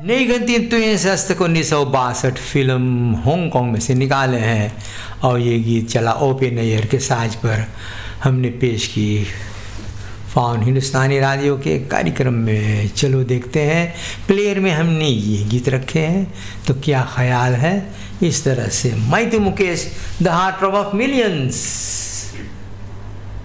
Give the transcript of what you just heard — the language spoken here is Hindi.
नई गणतंत्र शस्त्र 1962 फिल्म हांगकांग में से निकाले हैं और ये गीत चला ओपे नैयर के साज पर हमने पेश की फाउन हिंदुस्तानी रेडियो के कार्यक्रम में। चलो देखते हैं प्लेयर में हमने ये गीत रखे हैं तो क्या ख्याल है। इस तरह से मैं तो Mukesh the heart of millions.